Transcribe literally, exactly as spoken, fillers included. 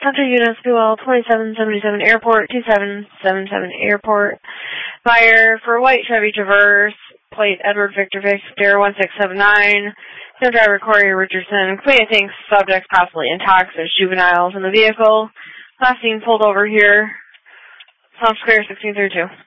Hunter Units, Buell, twenty-seven seventy-seven Airport, two seven seven seven Airport. Buyer for white Chevy Traverse, plate Edward Victor Victor one six seven nine. No driver Corey Richardson. Complainant thinks subjects possibly intox as juveniles in the vehicle. Last seen pulled over here. South Square sixteen thirty-two.